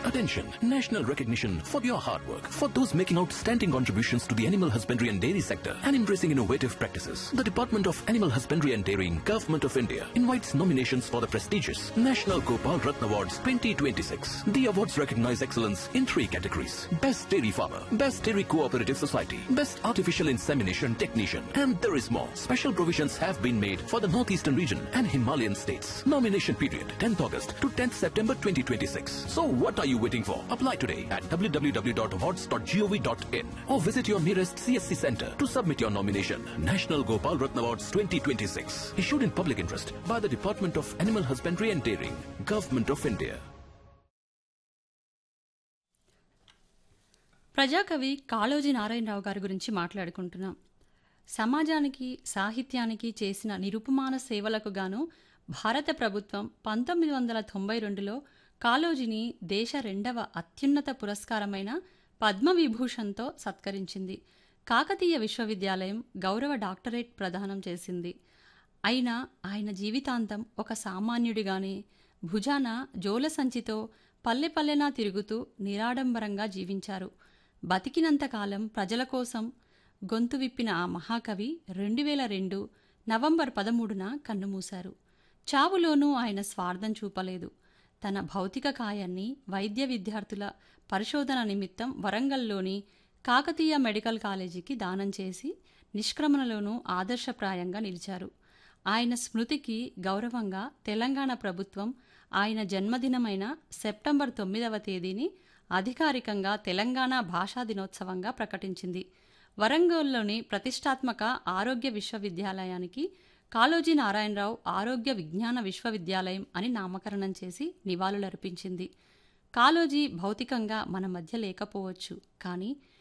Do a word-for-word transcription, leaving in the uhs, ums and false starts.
Attention, national recognition for your hard work. For those making outstanding contributions to the animal husbandry and dairy sector and embracing innovative practices, the Department of Animal Husbandry and Dairying, Government of India invites nominations for the prestigious National Gopal Ratna Awards twenty twenty-six. The awards recognize excellence in three categories: Best Dairy Farmer, Best Dairy Cooperative Society, Best Artificial Insemination Technician, and there is more. Special provisions have been made for the Northeastern region and Himalayan states. Nomination period tenth August to tenth September twenty twenty-six. So what are you waiting for? Apply today at w w w dot awards dot gov dot in or visit your nearest C S C center to submit your nomination. National Gopal Ratna Awards twenty twenty-six. Issued in public interest by the Department of Animal Husbandry and Dairying, Government of India. ప్రజాకవి Kaloji Narayana Rao గారి గురించి మాట్లాడుకుంటున్నాం. సమాజానికి సాహిత్యానికి చేసిన నిరుపమాన సేవలకు గాను భారత ప్రభుత్వం పంతొమ్మిది వందల తొంభై రెండులో కాళోజీని దేశ రెండవ అత్యున్నత పురస్కారమైన పద్మవిభూషణ్తో సత్కరించింది. కాకతీయ విశ్వవిద్యాలయం గౌరవ డాక్టరేట్ ప్రదానం చేసింది. అయినా ఆయన జీవితాంతం ఒక సామాన్యుడిగానే భుజాన జోల సంచితో పల్లె పల్లెనా తిరుగుతూ నిరాడంబరంగా జీవించారు. బతికినంతకాలం ప్రజల కోసం గొంతు విప్పిన ఆ మహాకవి రెండు వేల రెండు నవంబర్ పదమూడున కన్నుమూశారు. చావులోనూ ఆయన స్వార్థం చూపలేదు. తన భౌతిక కాయాన్ని వైద్య విద్యార్థుల పరిశోధన నిమిత్తం వరంగల్లోని కాకతీయ మెడికల్ కాలేజీకి దానం చేసి నిష్క్రమణలోనూ ఆదర్శప్రాయంగా నిలిచారు. ఆయన స్మృతికి గౌరవంగా తెలంగాణ ప్రభుత్వం ఆయన జన్మదినమైన సెప్టెంబర్ తొమ్మిదవ తేదీని అధికారికంగా తెలంగాణ భాషా దినోత్సవంగా ప్రకటించింది. వరంగల్లోని ప్రతిష్టాత్మక ఆరోగ్య విశ్వవిద్యాలయానికి కాళోజీ నారాయణరావు ఆరోగ్య విజ్ఞాన విశ్వవిద్యాలయం అని నామకరణం చేసి నివాళులర్పించింది. కాళోజీ భౌతికంగా మన మధ్య లేకపోవచ్చు, కానీ